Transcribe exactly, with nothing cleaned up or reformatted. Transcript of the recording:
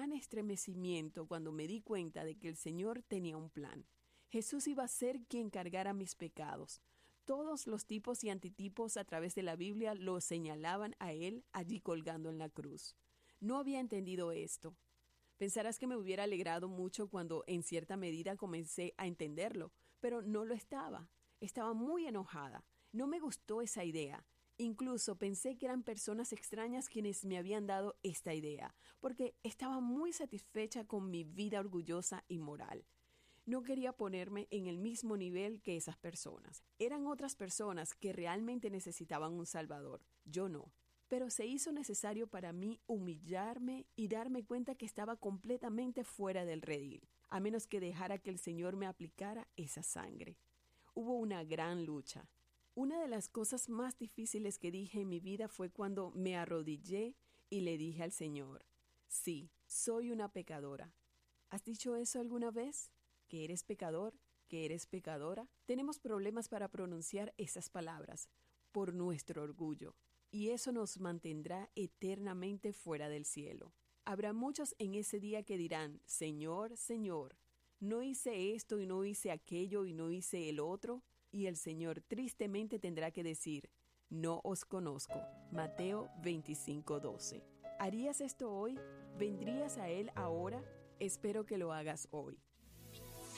gran estremecimiento cuando me di cuenta de que el Señor tenía un plan. Jesús iba a ser quien cargara mis pecados. Todos los tipos y antitipos a través de la Biblia lo señalaban a Él allí colgando en la cruz. No había entendido esto. Pensarás que me hubiera alegrado mucho cuando en cierta medida comencé a entenderlo, pero no lo estaba. Estaba muy enojada. No me gustó esa idea. Incluso pensé que eran personas extrañas quienes me habían dado esta idea, porque estaba muy satisfecha con mi vida orgullosa y moral. No quería ponerme en el mismo nivel que esas personas. Eran otras personas que realmente necesitaban un Salvador. Yo no. Pero se hizo necesario para mí humillarme y darme cuenta que estaba completamente fuera del redil, a menos que dejara que el Señor me aplicara esa sangre. Hubo una gran lucha. Una de las cosas más difíciles que dije en mi vida fue cuando me arrodillé y le dije al Señor, sí, soy una pecadora. ¿Has dicho eso alguna vez? ¿Que eres pecador? ¿Que eres pecadora? Tenemos problemas para pronunciar esas palabras por nuestro orgullo. Y eso nos mantendrá eternamente fuera del cielo. Habrá muchos en ese día que dirán, Señor, Señor, no hice esto y no hice aquello y no hice el otro. Y el Señor tristemente tendrá que decir, no os conozco. Mateo veinticinco doce. ¿Harías esto hoy? ¿Vendrías a Él ahora? Espero que lo hagas hoy.